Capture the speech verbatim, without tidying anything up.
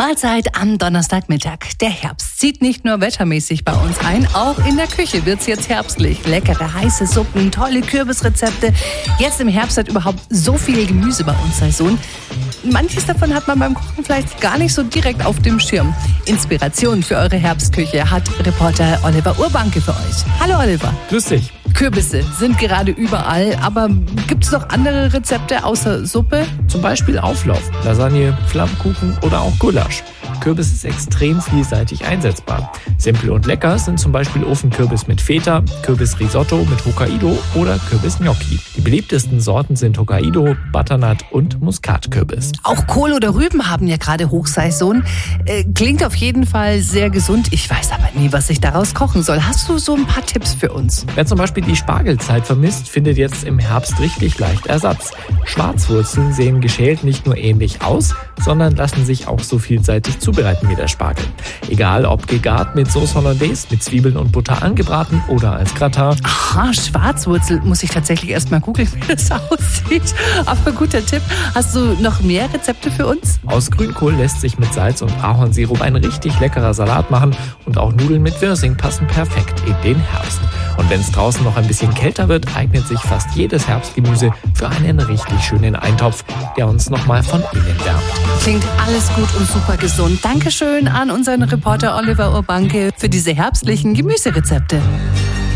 Mahlzeit am Donnerstagmittag. Der Herbst zieht nicht nur wettermäßig bei uns ein, auch in der Küche wird's jetzt herbstlich. Leckere, heiße Suppen, tolle Kürbisrezepte. Jetzt im Herbst hat überhaupt so viel Gemüse bei uns Saison. Manches davon hat man beim Kochen vielleicht gar nicht so direkt auf dem Schirm. Inspiration für eure Herbstküche hat Reporter Oliver Urbanke für euch. Hallo Oliver. Grüß dich. Kürbisse sind gerade überall, aber gibt es noch andere Rezepte außer Suppe? Zum Beispiel Auflauf, Lasagne, Flammkuchen oder auch Gulasch. Kürbis ist extrem vielseitig einsetzbar. Simpel und lecker sind zum Beispiel Ofenkürbis mit Feta, Kürbisrisotto mit Hokkaido oder Kürbisgnocchi. Die beliebtesten Sorten sind Hokkaido, Butternut und Muskatkürbis. Auch Kohl oder Rüben haben ja gerade Hochsaison. Äh, klingt auf jeden Fall sehr gesund. Ich weiß aber nie, was ich daraus kochen soll. Hast du so ein paar Tipps für uns? Wer zum Beispiel die Spargelzeit vermisst, findet jetzt im Herbst richtig leicht Ersatz. Schwarzwurzeln sehen geschält nicht nur ähnlich aus, sondern lassen sich auch so vielseitig zubereiten wie der Spargel. Egal ob gegart mit Sauce Hollandaise, mit Zwiebeln und Butter angebraten oder als Gratin. Aha, Schwarzwurzel. Muss ich tatsächlich erst mal googeln, wie das aussieht. Aber guter Tipp. Hast du noch mehr Rezepte für uns? Aus Grünkohl lässt sich mit Salz und Ahornsirup ein richtig leckerer Salat machen und auch Nudeln mit Wirsing passen perfekt in den Herbst. Und wenn es draußen noch ein bisschen kälter wird, eignet sich fast jedes Herbstgemüse für einen richtig schönen Eintopf, der uns nochmal von innen wärmt. Klingt alles gut und super gesund. Dankeschön an unseren Reporter Oliver Urbanke für diese herbstlichen Gemüserezepte.